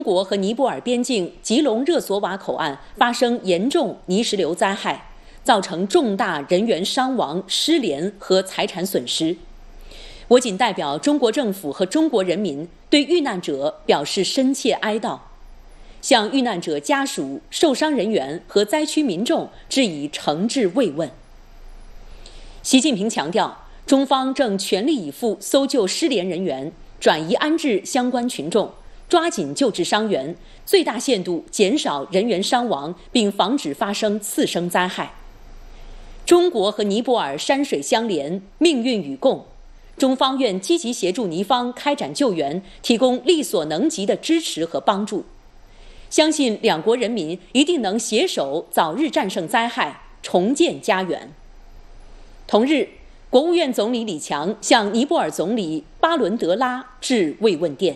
中国和尼泊尔边境吉隆热索瓦口岸发生严重泥石流灾害，造成重大人员伤亡、失联和财产损失。我谨代表中国政府和中国人民对遇难者表示深切哀悼，向遇难者家属、受伤人员和灾区民众致以诚挚慰问。习近平强调，中方正全力以赴搜救失联人员，转移安置相关群众，抓紧救治伤员，最大限度减少人员伤亡，并防止发生次生灾害。中国和尼泊尔山水相连，命运与共，中方愿积极协助尼方开展救援，提供力所能及的支持和帮助。相信两国人民一定能携手早日战胜灾害，重建家园。同日，国务院总理李强向尼泊尔总理巴伦德拉致慰问电。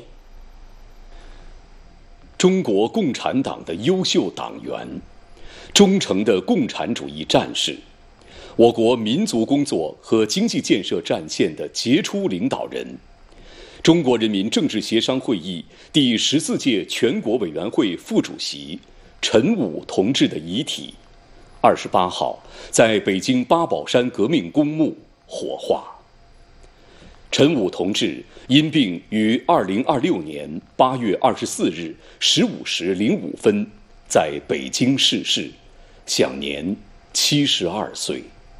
中国共产党的优秀党员，忠诚的共产主义战士，我国民族工作和经济建设战线的杰出领导人，中国人民政治协商会议第14届全国委员会副主席陈武同志的遗体28号在北京八宝山革命公墓火化。陈武同志因病于2026年8月24日15时05分在北京逝世，享年72岁。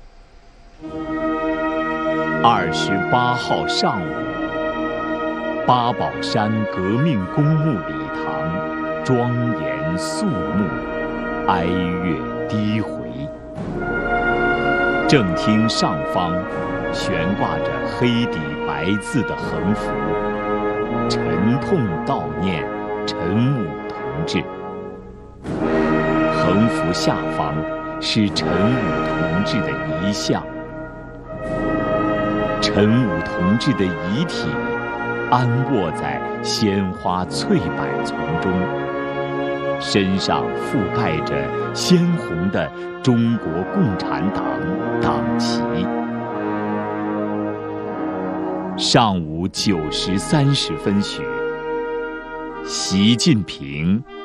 28号上午，八宝山革命公墓礼堂庄严肃穆，哀乐低回。正厅上方悬挂着黑底白字的横幅，沉痛悼念陈武同志。横幅下方是陈武同志的遗像。陈武同志的遗体安卧在鲜花翠柏丛中，身上覆盖着鲜红的中国共产党党旗。上午9时30分许，习近平